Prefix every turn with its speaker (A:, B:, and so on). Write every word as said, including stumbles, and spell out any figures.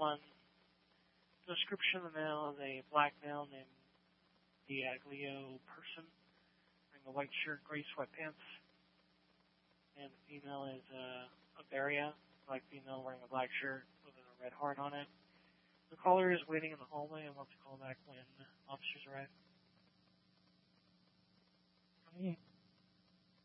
A: one. The description of the male is a black male named Diaglio person, wearing a white shirt, gray sweatpants. And the female is uh, a Beria, black female wearing a black shirt with a red heart on it. The caller is waiting in the hallway and wants to call back when officers arrive.